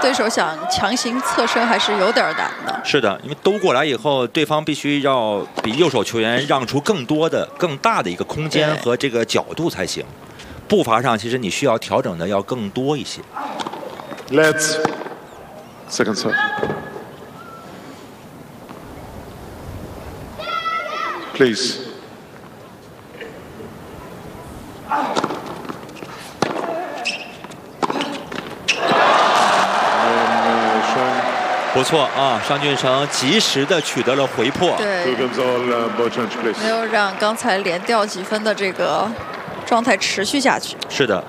对手想强行侧身还是有点难的。 是的，因为兜过来以后，对方必须要比右手球员让出更多的、更大的一个空间和这个角度才行。步伐上，其实你需要调整的要更多一些。 Let's second serve. Please. 不错啊，商俊成及时的取得了回破。 对，没有让刚才连掉几分的这个状态持续下去。 是的，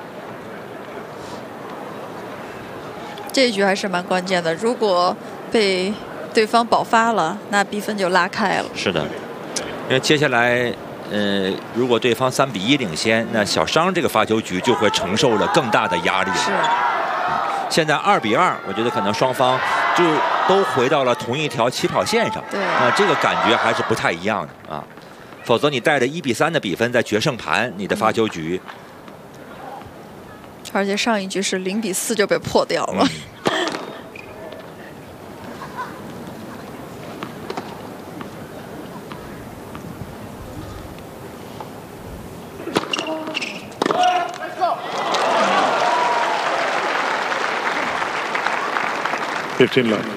这一局还是蛮关键的。如果被对方保发了，那比分就拉开了。 是的，因为接下来，如果对方3比1领先，那小商这个发球局就会承受了更大的压力。 是。 现在2比2，我觉得可能双方就都回到了同一条起跑线上。 对。 这个感觉还是不太一样的啊。否则你带着1比3的比分在决胜盘，你的发球局。 而且上一局是0比4就被破掉了。 15 love.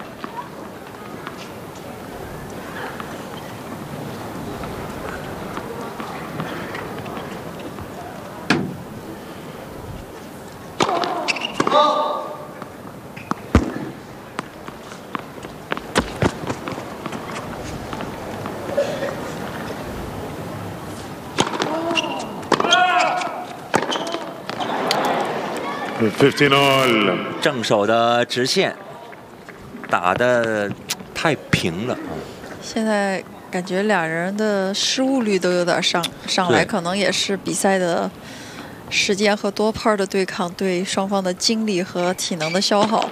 $15 all. 正手的直线打得太平了啊！ 现在感觉两人的失误率都有点上来，可能也是比赛的时间和多拍的对抗对双方的精力和体能的消耗。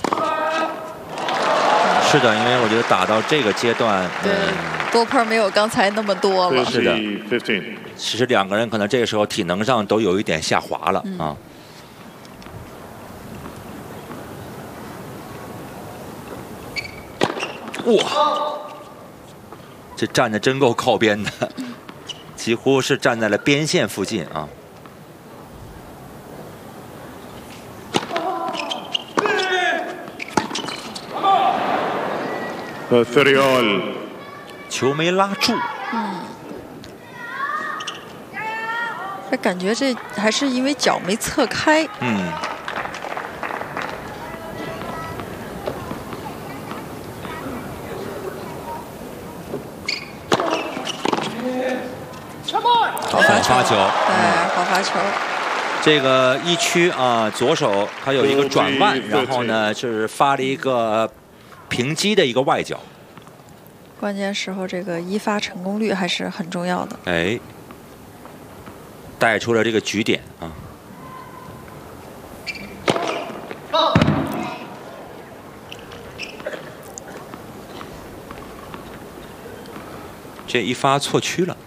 是的，因为我觉得打到这个阶段， 多拍没有刚才那么多了。 是的，其实两个人可能这个时候体能上都有一点下滑了啊。哇，这站着真够靠边的，几乎是站在了边线附近啊。 30 all. 球没拉住。 感觉这还是因为脚没侧开。 好发球， 好发球。 这个一区啊，左手他有一个转腕，然后呢是发了一个平击的一个外角。 关键时候这个一发成功率还是很重要的。 哎，带出了这个局点啊。这一发错区了。